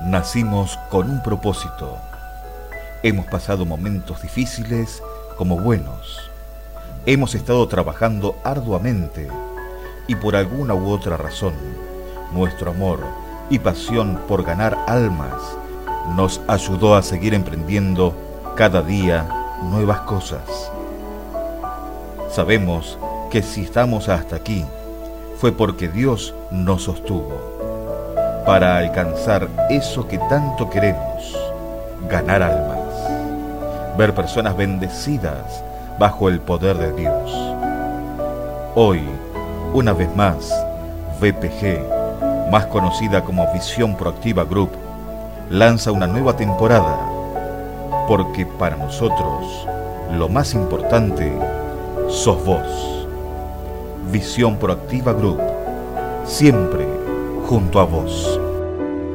Nacimos con un propósito. Hemos pasado momentos difíciles como buenos. Hemos estado trabajando arduamente y por alguna u otra razón, nuestro amor y pasión por ganar almas nos ayudó a seguir emprendiendo cada día nuevas cosas. Sabemos que si estamos hasta aquí fue porque Dios nos sostuvo para alcanzar eso que tanto queremos, ganar almas, ver personas bendecidas bajo el poder de Dios. Hoy, una vez más, VPG, más conocida como Visión Proactiva Group, lanza una nueva temporada, porque para nosotros lo más importante sos vos. Visión Proactiva Group, siempre junto a vos.